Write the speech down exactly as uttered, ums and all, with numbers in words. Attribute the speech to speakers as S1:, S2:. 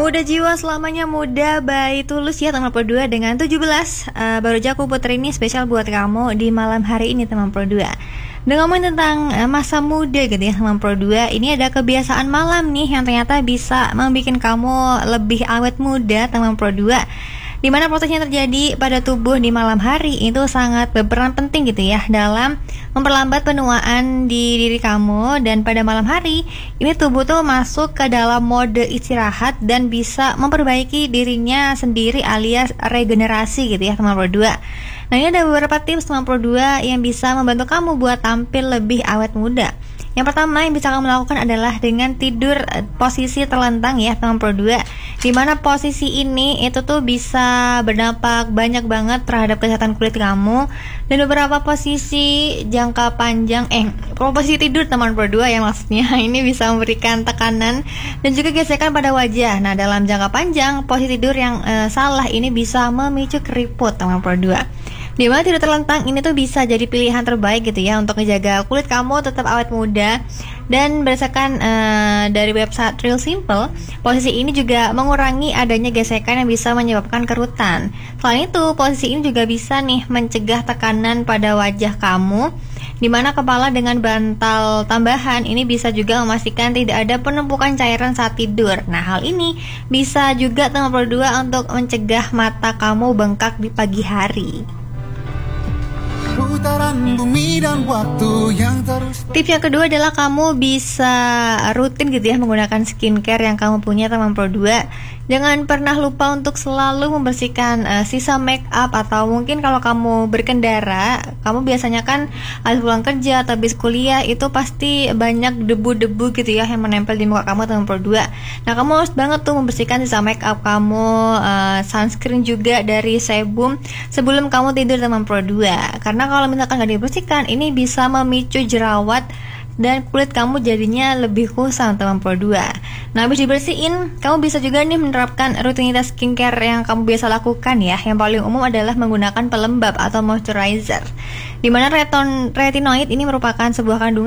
S1: Muda jiwa selamanya muda by Tulus ya teman Pro dua dengan tujuh belas uh, Baru aja aku puter ini spesial buat kamu di malam hari ini teman Pro dua. Dan ngomongin tentang uh, masa muda gitu ya teman Pro dua, ini ada kebiasaan malam nih yang ternyata bisa membuat kamu lebih awet muda teman Pro dua. Di mana prosesnya terjadi pada tubuh di malam hari itu sangat berperan penting gitu ya dalam memperlambat penuaan di diri kamu. Dan pada malam hari ini tubuh tuh masuk ke dalam mode istirahat dan bisa memperbaiki dirinya sendiri alias regenerasi gitu ya teman Pro dua. Nah, ini ada beberapa tips teman Pro dua yang bisa membantu kamu buat tampil lebih awet muda. Yang pertama yang bisa kamu lakukan adalah dengan tidur posisi terlentang ya teman Pro dua. Dimana posisi ini itu tuh bisa berdampak banyak banget terhadap kesehatan kulit kamu. Dan beberapa posisi jangka panjang Eh posisi tidur teman Pro dua ya maksudnya ini bisa memberikan tekanan dan juga gesekan pada wajah. Nah, dalam jangka panjang posisi tidur yang eh, salah ini bisa memicu keriput teman Pro dua. Di mana tidur terlentang ini tuh bisa jadi pilihan terbaik gitu ya untuk menjaga kulit kamu tetap awet muda. Dan berdasarkan uh, dari website Real Simple, posisi ini juga mengurangi adanya gesekan yang bisa menyebabkan kerutan. Selain itu, posisi ini juga bisa nih mencegah tekanan pada wajah kamu, di mana kepala dengan bantal tambahan ini bisa juga memastikan tidak ada penumpukan cairan saat tidur. Nah, hal ini bisa juga teman Pro dua untuk mencegah mata kamu bengkak di pagi hari. Bumi dan waktu yang terus... Tips yang kedua adalah kamu bisa rutin gitu ya menggunakan skincare yang kamu punya teman Pro dua. Jangan pernah lupa untuk selalu membersihkan uh, sisa make up. Atau mungkin kalau kamu berkendara, kamu biasanya kan habis pulang kerja atau habis kuliah itu pasti banyak debu-debu gitu ya yang menempel di muka kamu teman Pro dua. Nah, kamu harus banget tuh membersihkan sisa make up kamu, uh, sunscreen juga dari sebum sebelum kamu tidur teman Pro dua. Karena kalau misalkan gak dibersihkan, ini bisa memicu jerawat dan kulit kamu jadinya lebih kusam teman Pro dua. Nah, habis dibersihin, kamu bisa juga nih menerapkan rutinitas skincare yang kamu biasa lakukan ya. Yang paling umum adalah menggunakan pelembab atau moisturizer. Dimana reton, retinoid ini merupakan sebuah kandungan